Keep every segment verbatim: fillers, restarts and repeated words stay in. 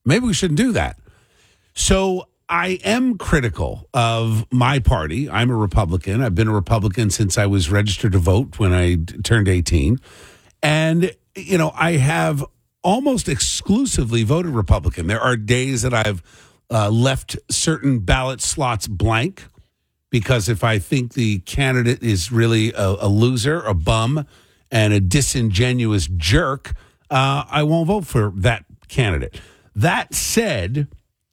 Maybe we shouldn't do that. So I am critical of my party. I'm a Republican. I've been a Republican since I was registered to vote when I turned eighteen. And, you know, I have almost exclusively voted Republican. There are days that I've uh, left certain ballot slots blank because if I think the candidate is really a, a loser, a bum, and a disingenuous jerk, uh, I won't vote for that candidate. That said,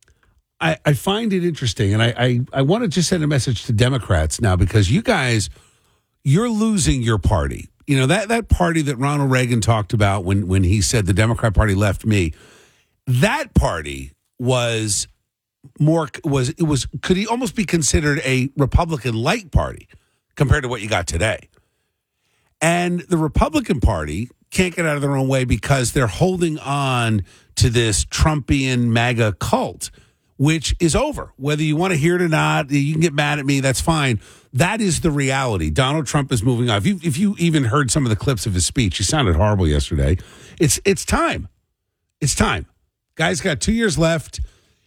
I, I find it interesting, and I, I, I want to just send a message to Democrats now because you guys, you're losing your party. You know, that, that party that Ronald Reagan talked about when, when he said the Democrat Party left me, that party was more, was it was could he almost be considered a Republican-like party compared to what you got today. And the Republican Party can't get out of their own way because they're holding on to this Trumpian MAGA cult, which is over. Whether you want to hear it or not, you can get mad at me, that's fine. That is the reality. Donald Trump is moving on. If you, if you even heard some of the clips of his speech, he sounded horrible yesterday. It's it's time. It's time. Guy's got two years left,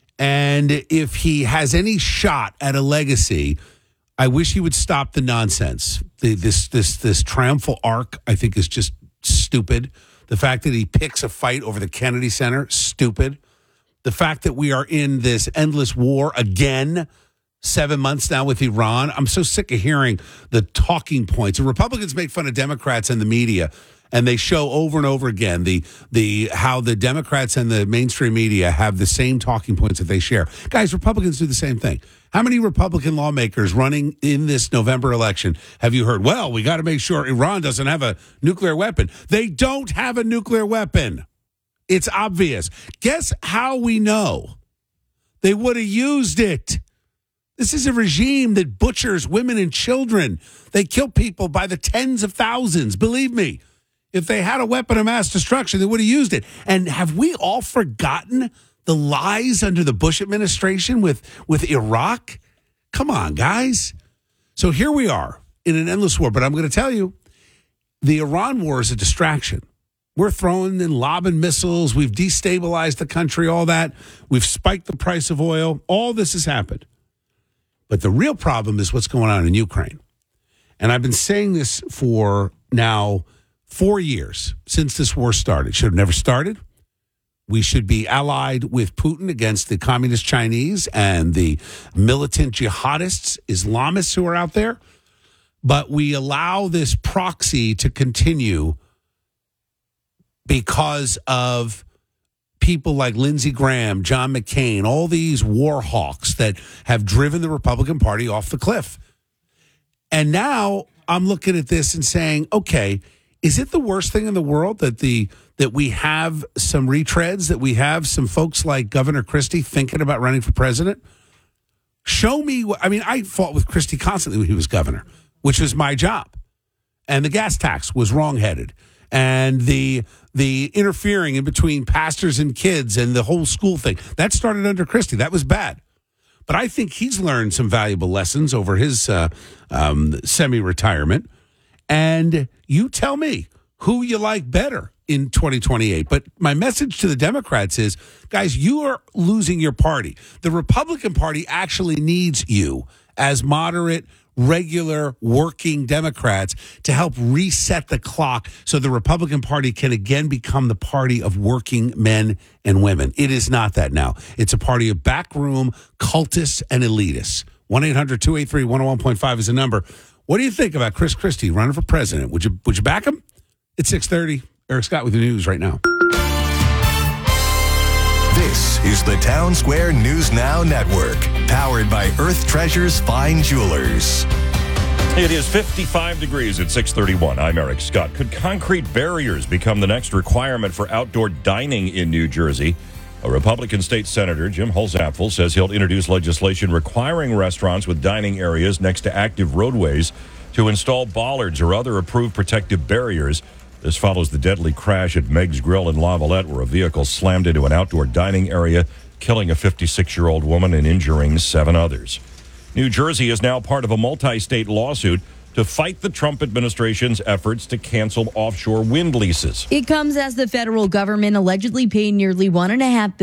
and if he has any shot at a legacy, I wish he would stop the nonsense. The, this this this triumphal arc, I think, is just stupid. The fact that he picks a fight over the Kennedy Center, stupid. The fact that we are in this endless war again, seven months now with Iran. I'm so sick of hearing the talking points. The Republicans make fun of Democrats and the media, and they show over and over again the the how the Democrats and the mainstream media have the same talking points that they share. Guys, Republicans do the same thing. How many Republican lawmakers running in this November election have you heard, well, we got to make sure Iran doesn't have a nuclear weapon? They don't have a nuclear weapon. It's obvious. Guess how we know? They would have used it. This is a regime that butchers women and children. They kill people by the tens of thousands. Believe me, if they had a weapon of mass destruction, they would have used it. And have we all forgotten the lies under the Bush administration with, with Iraq? Come on, guys. So here we are in an endless war. But I'm going to tell you, the Iran war is a distraction. We're throwing and lobbing missiles. We've destabilized the country, all that. We've spiked the price of oil. All this has happened. But the real problem is what's going on in Ukraine. And I've been saying this for now four years since this war started. Should have never started. We should be allied with Putin against the communist Chinese and the militant jihadists, Islamists who are out there. But we allow this proxy to continue because of people like Lindsey Graham, John McCain, all these war hawks that have driven the Republican Party off the cliff. And now I'm looking at this and saying, okay, is it the worst thing in the world that the that we have some retreads, that we have some folks like Governor Christie thinking about running for president? Show me. I mean, I fought with Christie constantly when he was governor, which was my job. And the gas tax was wrongheaded. And the the interfering in between pastors and kids and the whole school thing, that started under Christie. That was bad. But I think he's learned some valuable lessons over his uh, um, semi-retirement. And you tell me who you like better in twenty twenty-eight. But my message to the Democrats is, guys, you are losing your party. The Republican Party actually needs you as moderate, regular, working Democrats to help reset the clock so the Republican Party can again become the party of working men and women. It is not that now. It's a party of backroom cultists and elitists. one eight hundred two eight three one oh one point five is the number. What do you think about Chris Christie running for president? Would you would you back him? It's six thirty. Eric Scott with the news right now. This is the Town Square News Now Network, powered by Earth Treasures Fine Jewelers. It is fifty-five degrees at six thirty-one. I'm Eric Scott. Could concrete barriers become the next requirement for outdoor dining in New Jersey? A Republican state senator, Jim Holzapfel, says he'll introduce legislation requiring restaurants with dining areas next to active roadways to install bollards or other approved protective barriers. This follows the deadly crash at Meg's Grill in Lavalette, where a vehicle slammed into an outdoor dining area, killing a fifty-six-year-old woman and injuring seven others. New Jersey is now part of a multi-state lawsuit to fight the Trump administration's efforts to cancel offshore wind leases. It comes as the federal government allegedly paid nearly one and a half